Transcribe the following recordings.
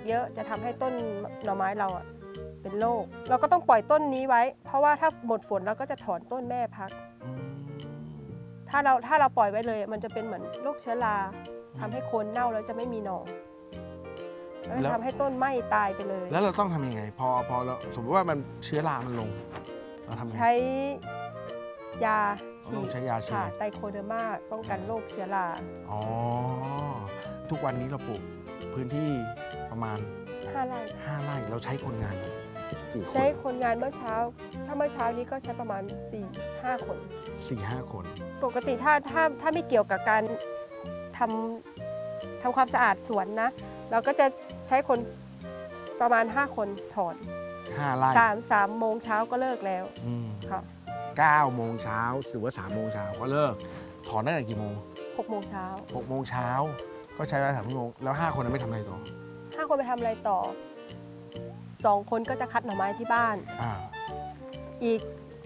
เยอะจะทำให้ต้นหน่อไม้เราอะเป็นโรคเราก็ต้องปล่อยต้นนี้ไว้เพราะว่าถ้าหมดฝนเราก็จะถอนต้นแม่พักถ้าเราปล่อยไว้เลยมันจะเป็นเหมือนโรคเชื้อราทำให้โคนเน่าแล้วจะไม่มีหน่อแล้วทำให้ต้นไหม้ตายไปเลยแล้วเราต้องทำยังไงพอเราสมมติว่ามันเชื้อรามันลงเราทำยังไงใช้ยาฉีดใช้ยาฉีดไตโคเดอร์มาป้องกันโรคเชื้อราอ๋อทุกวันนี้เราปลูกพื้นที่ประมาณ 5 ไร่ 5 ไร่เราใช้คนงานกี่คนใช้คนงานเมื่อเช้าถ้าเมื่อเช้านี้ก็ใช้ประมาณ 4-5 คน 4-5 คนปกติถ้าไม่เกี่ยวกับการทำความสะอาดสวนนะเราก็จะใช้คนประมาณ5 คนถอน 5 ไร่ 3 โมงเช้าก็เลิกแล้วค่ะ 9 โมงเช้าหรือว่า3 โมงเช้าก็เลิกถอนได้ตั้งกี่โมง 6 โมงเช้า 6 โมงเช้าก็ใช้เวลา3 ชั่วโมงแล้ว5 คนนั้นไม่ทำอะไรต่อ 5 คนไปทำอะไรต่อ2 คนก็จะคัดหน่อไม้ที่บ้านอีก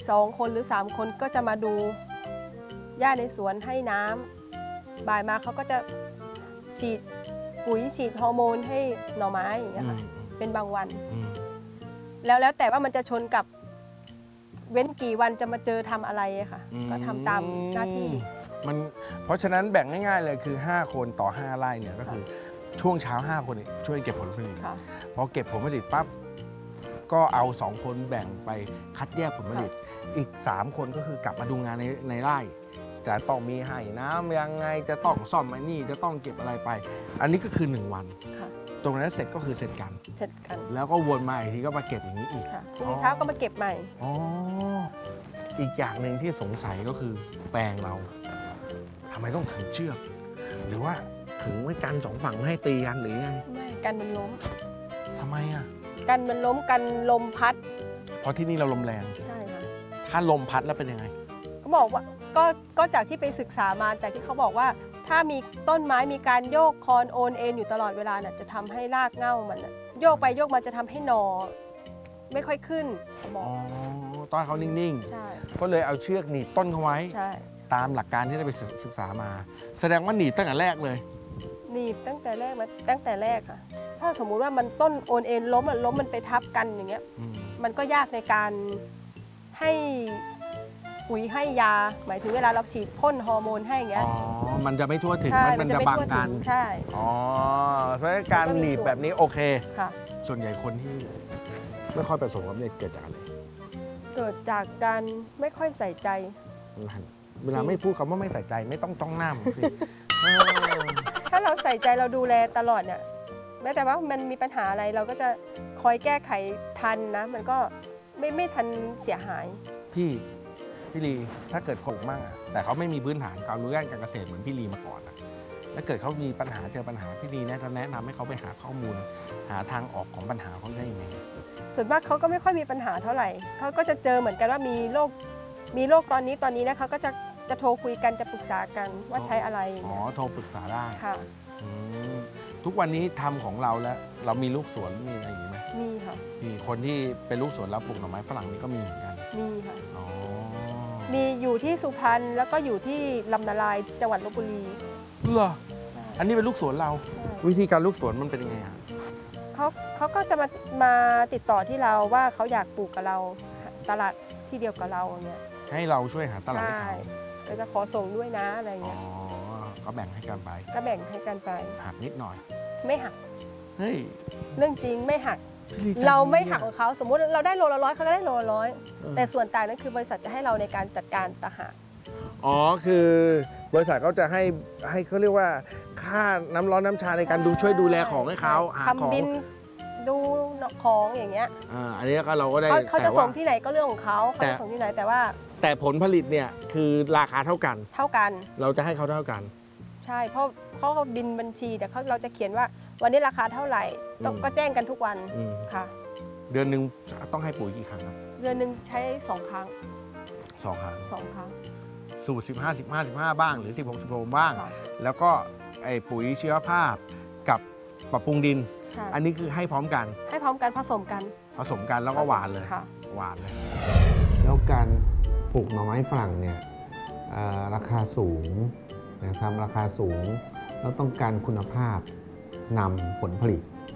2 คนหรือ3 คนก็จะมาดูหญ้าในสวนให้น้ำบ่ายมาเขาก็จะฉีดปุ๋ยฉีดฮอร์โมนให้หน่อไม้อย่างเงี้ยค่ะเป็นบางวันแล้วแต่ว่ามันจะชนกับเว้นกี่วันจะมาเจอทำอะไรค่ะก็ทำตามหน้าที่มันเพราะฉะนั้นแบ่งง่ายๆเลยคือ5 คนต่อ5 ไร่เนี่ยก็คือช่วงเช้า5 คนช่วยเก็บผลผลิตพอเก็บผลผลิตปั๊บก็เอา2 คนแบ่งไปคัดแยกผลผลิตอีก3 คนก็คือกลับมาดูงานในไร่จะต้องมีให้น้ำยังไงจะต้องซ่อมไอ้นี่จะต้องเก็บอะไรไปอันนี้ก็คือ1 วันตรงนั้นเสร็จก็คือเสร็จกันแล้วก็วนมาอีกทีก็มาเก็บอย่างนี้อีกพรุ่งนี้เช้าก็มาเก็บใหม่อ๋ออีกอย่างหนึ่งที่สงสัยก็คือแปลงเราทำไมต้องขึงเชือกหรือว่าขึงไว้กัน2 ฝั่งไม่ให้ตีกันหรือไงไม่กันมันล้มทำไมอ่ะกันมันล้มกันลมพัดเพราะที่นี่เราลมแรงใช่ค่ะถ้าลมพัดแล้วเป็นยังไงเขาบอกว่าก็จากที่ไปศึกษามาจากที่เขาบอกว่าถ้ามีต้นไม้มีการโยกคอนโอนเอ็นอยู่ตลอดเวลาน่ะจะทำให้รากเหง้ามันโยกไปโยกมาจะทำให้หน่อไม่ค่อยขึ้นเขาบอกต้นเขานิ่งๆก็เลยเอาเชือกหนีบต้นเขาไว้ตามหลักการที่ได้ไปศึกษามาแสดงว่าหนีบตั้งแต่แรกเลยหนีบตั้งแต่แรกค่ะถ้าสมมุติว่ามันต้นโอนเอ็นล้มมันไปทับกันอย่างเงี้ยมันก็ยากในการให้ปุ๋ยให้ยาหมายถึงเวลาเราฉีดพ่นฮอร์โมนให้อย่างเงี้ยมันจะไม่ทั่วถึงมันจะบังกันใช่เพราะการหนีบแบบนี้โอเคค่ะส่วนใหญ่คนที่ไม่ค่อยประสบความสำเร็จเกิดจากอะไรเกิดจากการไม่ค่อยใส่ใจเวลาไม่พูดคำว่าไม่ใส่ใจไม่ต้องจ้องหน้าผมสิถ้าเราใส่ใจเราดูแลตลอดเนี่ยแม้แต่ว่ามันมีปัญหาอะไรเราก็จะคอยแก้ไขทันนะมันก็ไม่ทันเสียหายพี่ลีถ้าเกิดปลูกมั่งแต่เขาไม่มีพื้นฐานความรู้ด้านการเกษตรเหมือนพี่ลีมาก่อนนะถ้าเกิดเขามีปัญหาเจอปัญหาพี่ลีแนะนำให้เขาไปหาข้อมูลหาทางออกของปัญหาเขาได้ยังไงส่วนมากเขาก็ไม่ค่อยมีปัญหาเท่าไหร่เขาก็จะเจอเหมือนกันว่ามีโรคตอนนี้นะเขาก็จะโทรคุยกันจะปรึกษากันว่าใช้อะไรโทรปรึกษาได้ค่ะทุกวันนี้ทำของเราแล้วเรามีลูกสวนมีอะไรอย่างนี้ไหมมีค่ะมีคนที่เป็นลูกสวนแล้วปลูกหน่อไม้ฝรั่งนี่ก็มีเหมือนกันมีค่ะมีอยู่ที่สุพรรณแล้วก็อยู่ที่ลำนาลายจังหวัดลพบุรีเหรออันนี้เป็นลูกสวนเราวิธีการลูกสวนมันเป็นยังไงเขาก็จะมาติดต่อที่เราว่าเขาอยากปลูกกับเราตลาดที่เดียวกับเราอย่างเงี้ยให้เราช่วยหาตลาดให้เขาเราจะขอส่งด้วยนะอะไรเงี้ยก็แบ่งให้กันไปหักนิดหน่อยไม่หักเฮ้ยเรื่องจริงไม่หักเราไม่หักของเขาสมมุติเราได้โลละ100เขาก็ได้โลละ100แต่ส่วนต่างนั้นคือบริษัทจะให้เราในการจัดการต่างหากคือบริษัทเขาจะให้เขาเรียกว่าค่าน้ำร้อนน้ำชาในการช่วยดูแลของให้เขาทำบินดูของอย่างเงี้ยอันนี้ก็เราก็ได้เขาจะส่งที่ไหนก็เรื่องของเขาจะส่งที่ไหนแต่ผลผลิตเนี่ยคือราคาเท่ากันเราจะให้เขาเท่ากันใช่เพราะเขาบินบัญชีแต่เราจะเขียนว่าวันนี้ราคาเท่าไหร่ก็แจ้งกันทุกวันค่ะเดือนหนึ่งต้องให้ปุ๋ยกี่ครั้งครับเดือนหนึ่งใช้2 ครั้ง 2 ครั้งสูตร15บ้างหรือ16บ้างแล้วก็ไอ้ปุ๋ยชีวภาพกับปรับปรุงดินอันนี้คือให้พร้อมกันผสมกันแล้วก็หวานเลยแล้วการปลูกหน่อไม้ฝรั่งเนี่ยราคาสูงนะครับราคาสูงแล้วต้องการคุณภาพนำผลผลิต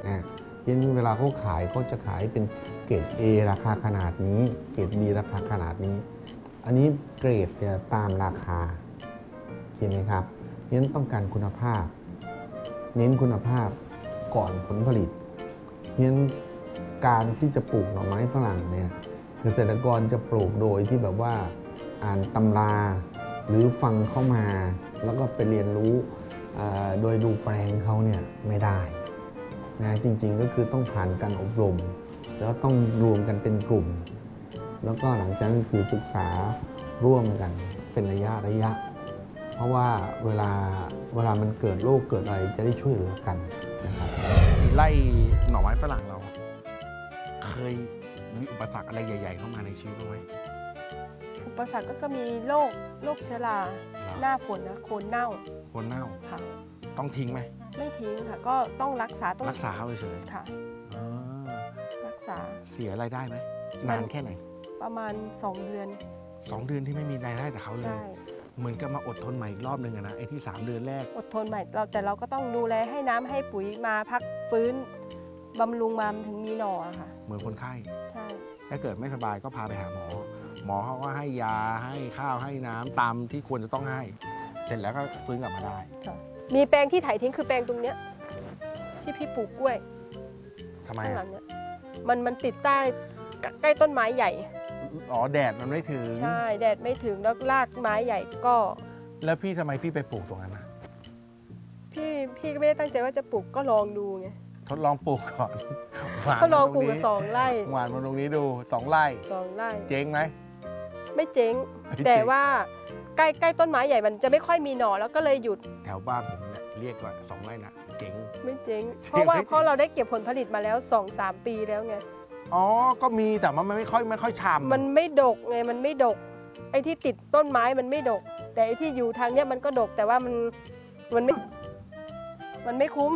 นะเพราะฉะนั้นเวลาเขาขายเขาจะขายเป็นเกรด A ราคาขนาดนี้เกรด B ราคาขนาดนี้ อันนี้เกรดจะตามราคาเห็นไหมครับเพราะฉะนั้นต้องการคุณภาพ เน้นคุณภาพก่อนผลผลิตเพราะฉะนั้นการที่จะปลูกหน่อไม้ฝรั่งเนี่ยเกษตรกรจะปลูกโดยที่แบบว่าอ่านตำราหรือฟังเข้ามาแล้วก็ไปเรียนรู้โดยดูแปลงเขาเนี่ยไม่ได้นะจริงๆก็คือต้องผ่านการอบรมแล้วต้องรวมกันเป็นกลุ่มแล้วก็หลังจากนั้นคือศึกษาร่วมกันเป็นระยะเพราะว่าเวลามันเกิดโรคเกิดอะไรจะได้ช่วยเหลือกันนะครับไล่หน่อไม้ฝรั่งเรา เคยมีอุปสรรคอะไรใหญ่ๆเข้ามาในชีวิตบ้างไหมอุปสรรคก็มีโรคเชื้อราหน้าฝนนะโคนเน่าคนเน่าค่ะต้องทิ้งไหมไม่ทิ้งค่ะก็ต้องรักษาต้องรักษาเขาเฉยค่ะๆอ่ารักษาเสียรายได้ไหมนานแค่ไหนประมาณ2 เดือน 2 เดือนที่ไม่มีรายได้จากเขาเลยใช่เหมือนกับมาอดทนใหม่อีกรอบหนึ่งอะนะไอ้ที่ 3 เดือนแรกอดทนใหม่แต่เราก็ต้องดูแลให้น้ำให้ปุ๋ยมาพักฟื้นบำรุงมาถึงมีหน่ออะค่ะเหมือนคนไข้ใช่ถ้าเกิดไม่สบายก็พาไปหาหมอ หมอเขาก็ให้ยาให้ข้าวให้น้ำตามที่ควรจะต้องให้ เสร็จแล้วก็ฟื้นกลับมาได้ค่ะมีแปลงที่ไถทิ้งคือแปลงตรงเนี้ยที่พี่ปลูกกล้วยทำไมข้างหลัอะงเนี้ยมันติดใกล้ต้นไม้ใหญ่อ๋อแดดมันไม่ถึงใช่แดดไม่ถึงแล้วรากไม้ใหญ่ก็แล้วพี่ทำไมพี่ไปปลูกตรงนั้นนะพี่ก็ไม่ได้ตั้งใจว่าจะปลูกก็ลองดูไงทดลองปลูกก่อนหวานก็ลองปลูกมากับตรงนี้ 2 ไร่หวานมาตรงนี้ดู 2 ไร่ 2 ไร่เจ๊งไหมไม่เจ๊งไม่เจ๊งแต่ว่าใกล้ต้นไม้ใหญ่มันจะไม่ค่อยมีหน่อแล้วก็เลยหยุดแถวบ้านผมเนี่ยเรียกว่า2 ไร่นะเจ๊งไม่เจ๊งเจ๊งเพราะว่าไม่เจ๊งเพราะเราได้เก็บผลผลิตมาแล้ว 2-3 ปีแล้วไงอ๋อ ก็มีแต่มันไม่ค่อยฉ่ำมันไม่ดกไงมันไม่ดก ไอ้ที่ติดต้นไม้มันไม่ดก แต่ไอ้ที่อยู่ทางเนี้ยมันก็ดกแต่ว่ามันไม่คุ้ม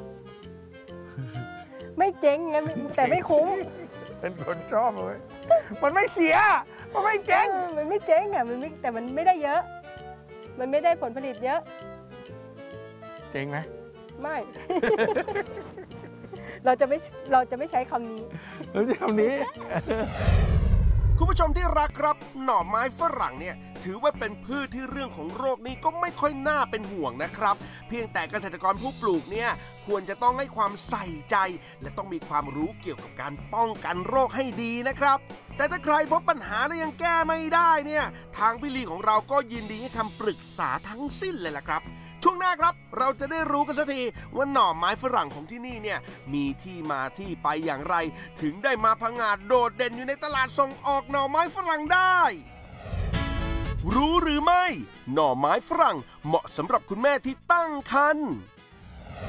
ไม่เจ๊งไงแต่ไม่คุ้มเป็นคนชอบเลยมันไม่เสีย มันไม่เจ๊งมันไม่เจ๊งอ่ะแต่มันไม่ได้เยอะ มันไม่ได้ผลผลิตเยอะเจ๊งไหมไม่ เราจะไม่ใช้คำนี้แล้วจะทำนี้คุณผู้ชมที่รักครับหน่อไม้ฝรั่งเนี่ยถือว่าเป็นพืชที่เรื่องของโรคนี้ก็ไม่ค่อยน่าเป็นห่วงนะครับ เพียงแต่เกษตรกรผู้ปลูกเนี่ยควรจะต้องให้ความใส่ใจ และต้องมีความรู้เกี่ยวกับการป้องกันโรคให้ดีนะครับ แต่ถ้าใครพบปัญหาและยังแก้ไม่ได้เนี่ยทางพี่ลีของเราก็ยินดีให้คำปรึกษาทั้งสิ้นเลยล่ะครับ ช่วงหน้าครับเราจะได้รู้กันสักทีว่าหน่อไม้ฝรั่งของที่นี่เนี่ยมีที่มาที่ไปอย่างไร ถึงได้มาผงาดโดดเด่นอยู่ในตลาดส่งออกหน่อไม้ฝรั่งได้ รู้หรือไม่ หน่อไม้ฝรั่งเหมาะสำหรับคุณแม่ที่ตั้งครรภ์